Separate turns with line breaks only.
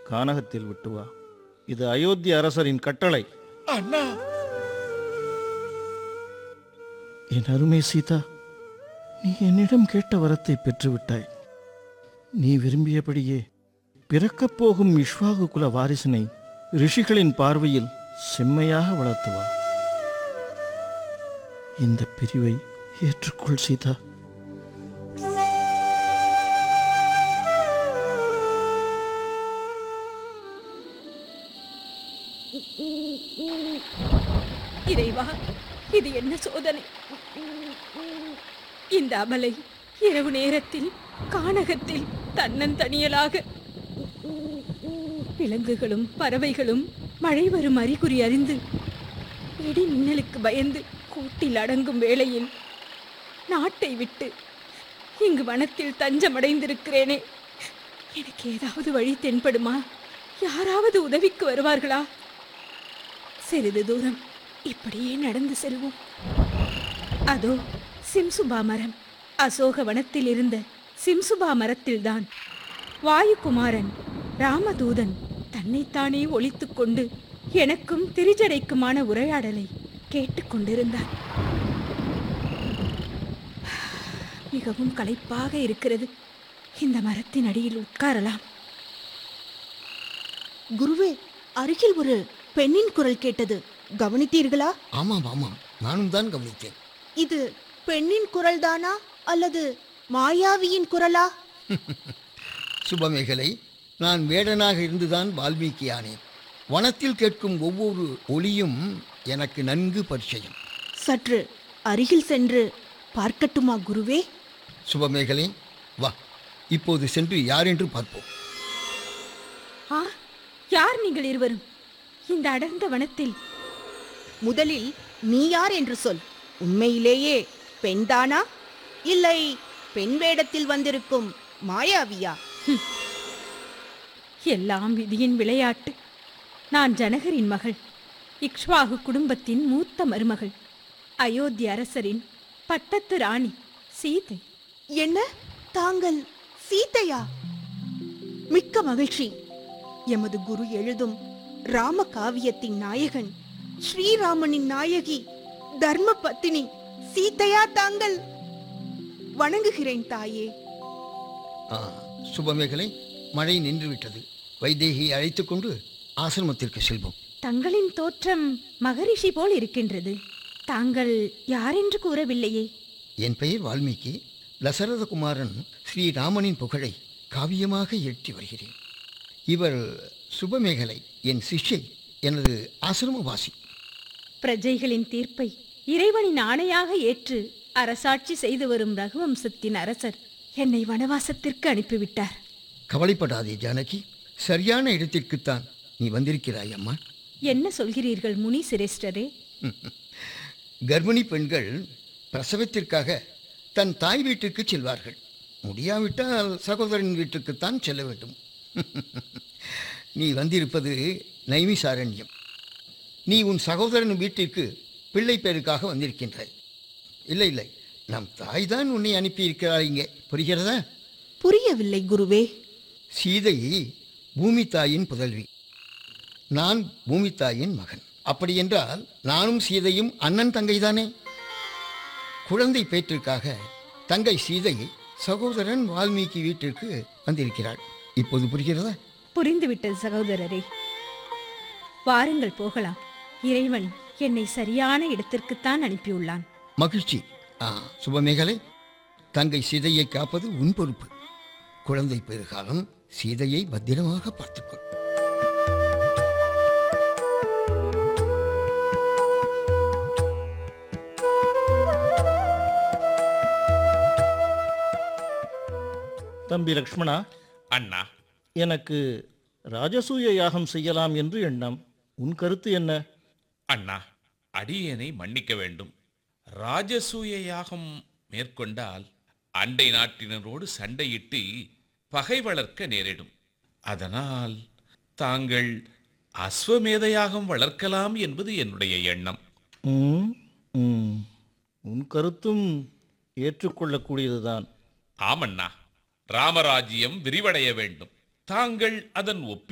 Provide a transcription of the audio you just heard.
கானகத்தில் விட்டு வா. இது அயோத்தி அரசரின் கட்டளை.
அண்ணா,
என் அருமை சீதா, நீ என்னிடம் கேட்ட வரத்தை பெற்றுவிட்டாய். நீ விரும்பியபடியே பிறக்கப் போகும் இஷ்வாகு குல வாரிசினை ரிஷிகளின் பார்வையில் செம்மையாக வளர்த்து வா. இந்த பிரிவை ஏற்றுக்கொள் சீதா.
இறைவா, இது என்ன சோதனை? இந்த அமலை இரவு நேரத்தில் கானகத்தில் தன்னந்தனியலாக. விலங்குகளும் பறவைகளும் மழை வரும் அறிகுறி அறிந்து இடி மின்னலுக்கு பயந்து கூட்டில் அடங்கும் வேளையில் நாட்டை விட்டு இங்கு வனத்தில் தஞ்சமடைந்திருக்கிறேனே. எனக்கு ஏதாவது வழி தென்படுமா? யாராவது உதவிக்கு வருவார்களா? சிறிது தூரம் இப்படியே நடந்து செல்வோம். அதோ சிம்சுபா மரம். அசோக வனத்தில் இருந்த சிம்சுபா மரத்தில்தான் வாயுகுமாரன் ராமதூதன் தன்னைத்தானே ஒளித்துக் கொண்டு எனக்கும் திரிஜடைக்குமான உரையாடலை கேட்டுக்கொண்டிருந்தார். மிகவும் களைப்பாக இருக்கிறது. இந்த மரத்தின் அடியில் உட்காரலாம்.
குருவே, அருகில் ஒரு பெண்ணின் குரல் கேட்டது. கவனித்தீர்களா?
ஆமாம் ஆமாம், நானும் தான் கவனித்தேன்.
இது பெண்ணின் குரல் தானா அல்லது மாயாவியின் குரலா?
சுபமேகலை, நான் வேடனாக இருந்துதான் வால்மீகி ஆனேன். வனத்தில் கேட்கும் ஒவ்வொரு ஒலியும் எனக்கு நன்கு பரிச்சயம்.
சற்று அருகில் சென்று பார்க்கட்டுமா குருவே?
சுபமேகலை, வா, இப்போது சென்று யார் என்று பார்ப்போம்.
ஆ, யார் நீங்கள் இருவரும் இந்த அடர்ந்த வனத்தில்?
முதலில் நீ யார் என்று சொல். உண்மையிலேயே பெண்தானா இல்லை பெண் வேடத்தில் வந்திருக்கும் மாயாவியா?
எல்லாம் விதியின் விளையாட்டு. நான் ஜனகரின் மகள், இக்ஷ்வாகு குடும்பத்தின் மூத்த மருமகள், அயோத்தி அரசரின் பட்டத்து ராணி சீதை.
என்ன, தாங்கள் சீதையா? மிக்க மகிழ்ச்சி. எமது குரு எழுதும் ராம காவியத்தின் நாயகன், ஸ்ரீராமனின் நாயகி, தர்ம பத்தினி சீதையா தாங்கள்? வணங்குகிறேன் தாயே.
சுபமேகலை, மழை நின்றுவிட்டது. வைதேகியை அழைத்துக் கொண்டு ஆசிரமத்திற்கு செல்வோம்.
தங்களின் தோற்றம் மகரிஷி போல் இருக்கின்றது. தாங்கள் யாரென்று கூறவில்லையே?
என் பெயர் வால்மீகி. தசரதகுமாரன் ஸ்ரீராமனின் புகழை காவியமாக இயற்றி வருகிறேன். இவர் சுபமேகலை, என் சிஷ்யை, எனது ஆசிரமவாசி.
பிரஜைகளின் தீர்ப்பை இறைவனின் ஆணையாக ஏற்று அரசாட்சி செய்து வரும் ரகுவம்சத்தின் அரசர் என்னை வனவாசத்திற்கு அனுப்பிவிட்டார்.
கவலைப்படாதே ஜானகி, சரியான இடத்திற்குத்தான் நீ வந்திருக்கிறாய் அம்மா.
என்ன சொல்கிறீர்கள் முனி சிரேஷ்டரே?
கர்ப்பிணி பெண்கள் பிரசவத்திற்காக தன் தாய் வீட்டுக்கு செல்வார்கள். முடியாவிட்டால் சகோதரன் வீட்டுக்குத்தான் செல்ல வேண்டும். நீ வந்திருப்பது நைமிசாரண்யம். நீ உன் சகோதரன் வீட்டிற்கு பிள்ளை பேருக்காக வந்திருக்கின்றாய். இல்லை இல்லை, நம் தாய் தான் உன்னை அனுப்பியிருக்கிறாய் இங்கே. புரிகிறதா?
புரியவில்லை குருவே.
சீதை பூமி தாயின் புதல்வி, நான் பூமி தாயின் மகன். அப்படி என்றால் நானும் சீதையும் அண்ணன் தங்கைதானே. குழந்தை பேற்றிற்காக தங்கை சீதை சகோதரன் வால்மீகி வீட்டிற்கு வந்திருக்கிறாள். இப்போது புரிகிறதா?
புரிந்துவிட்டது சகோதரரே. வாருங்கள் போகலாம். இறைவன் என்னை சரியான இடத்திற்குத்தான் அனுப்பியுள்ளான்.
மகிழ்ச்சி. சுபமேகலை, தங்கை சீதையை காப்பது உன் பொறுப்பு. குழந்தை பெருகாலம் சீதையை பத்திரமாக பார்த்துக்கொள்.
தம்பி லக்ஷ்மணா,
அண்ணா,
எனக்கு ராஜசூய யாகம் செய்யலாம் என்று எண்ணம். உன் கருத்து என்ன?
அண்ணா, அடியேனை மன்னிக்க வேண்டும். ராஜசூய யாகம் மேற்கொண்டால் அண்டை நாட்டினரோடு சண்டையிட்டு பகை வளர்க்க நேரிடும். அதனால் தாங்கள் அஸ்வமேத யாகம் வளர்க்கலாம் என்பது என்னுடைய எண்ணம்.
உன் கருத்தும் ஏற்றுக்கொள்ளக்கூடியதுதான்.
ஆமண்ணா, ராமராஜ்யம் விரிவடைய வேண்டும். தாங்கள் அதன்